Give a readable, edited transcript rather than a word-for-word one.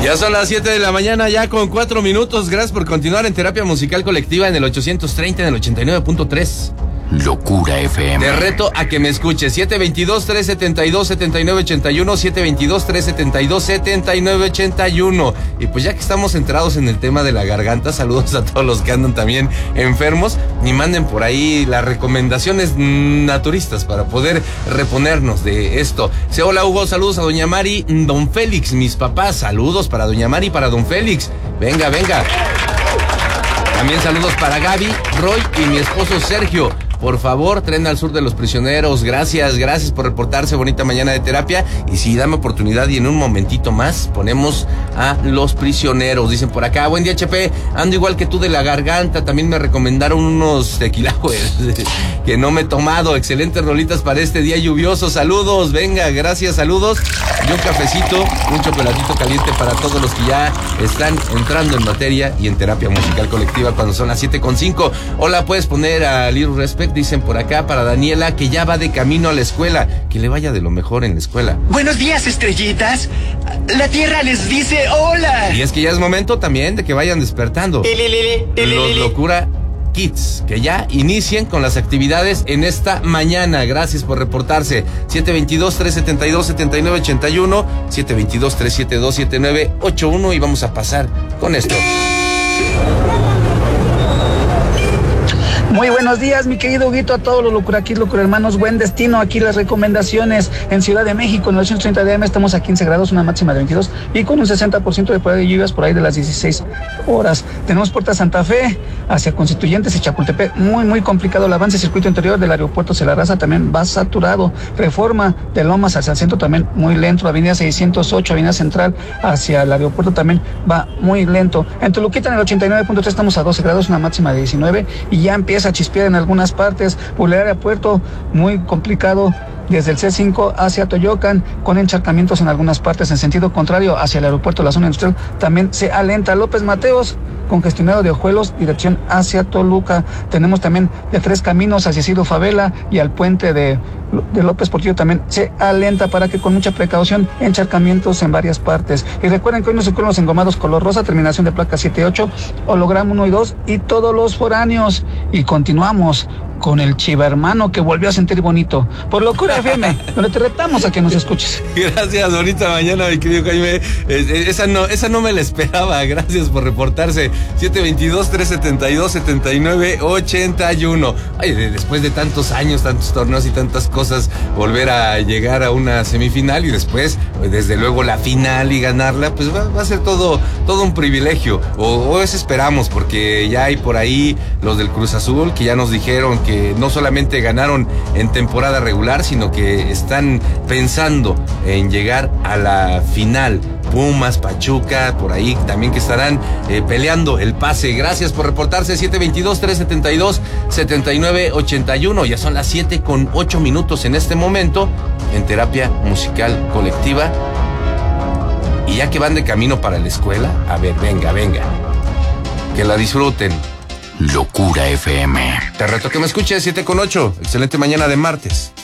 Ya son las 7 de la mañana, ya con 4 minutos. Gracias por continuar en Terapia Musical Colectiva en el 830, en el 89.3. Locura FM. Te reto a que me escuches. 722-372-7981, 722-372-7981. Y pues ya que estamos centrados en el tema de la garganta, saludos a todos los que andan también enfermos. Y manden por ahí las recomendaciones naturistas para poder reponernos de esto. Hola Hugo, saludos a doña Mari, don Félix, mis papás. Saludos para doña Mari y para don Félix. Venga, venga. También saludos para Gaby, Roy y mi esposo Sergio. Por favor, Tren al Sur de los Prisioneros. Gracias por reportarse. Bonita mañana de terapia. Y sí, dame oportunidad y en un momentito más ponemos a Los Prisioneros. Dicen por acá, buen día, HP. Ando igual que tú de la garganta. También me recomendaron unos tequilajues que no me he tomado. Excelentes rolitas para este día lluvioso. Saludos, venga, gracias, saludos. Y un cafecito, un chocolatito caliente para todos los que ya están entrando en materia y en terapia musical colectiva cuando son las 7:05. Hola, puedes poner a Little Respect, dicen por acá, para Daniela, que ya va de camino a la escuela. Que le vaya de lo mejor en la escuela. Buenos días, estrellitas. La Tierra les dice hola. Y es que ya es momento también de que vayan despertando. Los Locura Kids, que ya inicien con las actividades en esta mañana. Gracias por reportarse. 722-372-7981, 722-372-7981 y vamos a pasar con esto. Muy buenos días, mi querido Huguito, a todos los Locura Kids, Locura Hermanos, buen destino. Aquí las recomendaciones en Ciudad de México, en el 830 de AM, estamos a 15 grados, una máxima de 22 y con un 60% de probabilidad de lluvias por ahí de las 16 horas. Tenemos Puerta Santa Fe hacia Constituyentes y Chapultepec, muy complicado el avance. Circuito interior del aeropuerto de la Raza también va saturado. Reforma de Lomas hacia el centro también muy lento. Avenida 608, Avenida Central hacia el aeropuerto también va muy lento. En Toluquita, en el 89.3, estamos a 12 grados, una máxima de 19 y ya empieza a chispear en algunas partes. Boulevard Aeropuerto muy complicado desde el C5 hacia Toyocan, con encharcamientos en algunas partes. En sentido contrario hacia el aeropuerto, la zona industrial también se alenta. López Mateos, congestionado de Ojuelos, dirección hacia Toluca. Tenemos también de Tres Caminos hacia Isidro Favela y al puente de López Portillo también se alenta, para que con mucha precaución, encharcamientos en varias partes. Y recuerden que hoy nos circulan los engomados color rosa, terminación de placa 78, holograma 1 y 2 y todos los foráneos. Y continuamos con el Chiva Hermano, que volvió a sentir bonito por Locura FM, donde te retamos a que nos escuches. Gracias, bonita mañana, mi querido Jaime. Esa no me la esperaba. Gracias por reportarse. 722-372-7981. Ay, después de tantos años, tantos torneos y tantas cosas, volver a llegar a una semifinal y después, desde luego, la final y ganarla, pues va a ser todo un privilegio. O eso esperamos, porque ya hay por ahí los del Cruz Azul que ya nos dijeron que no solamente ganaron en temporada regular, sino que están pensando en llegar a la final. Pumas, Pachuca, por ahí también que estarán peleando el pase. Gracias por reportarse. 722-372-7981. Ya son las 7:08 en este momento en Terapia Musical Colectiva. Y ya que van de camino para la escuela, a ver, venga. Que la disfruten. Locura FM. Te reto que me escuches, 7:08. Excelente mañana de martes.